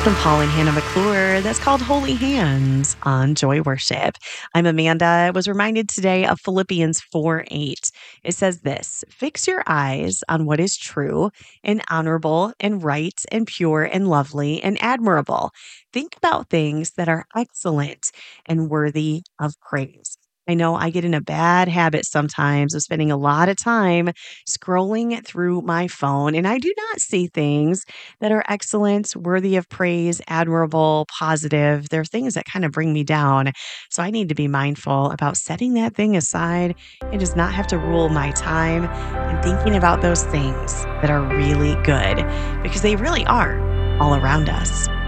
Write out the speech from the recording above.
From Paul and Hannah McClure, that's called Holy Hands on Joy Worship. I'm Amanda. I was reminded today of Philippians 4:8. It says this: fix your eyes on what is true and honorable and right and pure and lovely and admirable. Think about things that are excellent and worthy of praise. I know I get in a bad habit sometimes of spending a lot of time scrolling through my phone, and I do not see things that are excellent, worthy of praise, admirable, positive. They're things that kind of bring me down. So I need to be mindful about setting that thing aside. It does not have to rule my time and thinking about those things that are really good because they really are all around us.